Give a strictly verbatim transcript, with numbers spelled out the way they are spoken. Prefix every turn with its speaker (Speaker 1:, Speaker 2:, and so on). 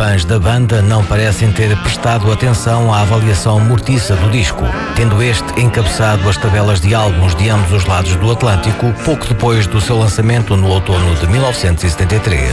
Speaker 1: fãs da banda não parecem ter prestado atenção à avaliação mortiça do disco, tendo este encabeçado as tabelas de álbuns de ambos os lados do Atlântico pouco depois do seu lançamento no outono de mil novecentos e setenta e três.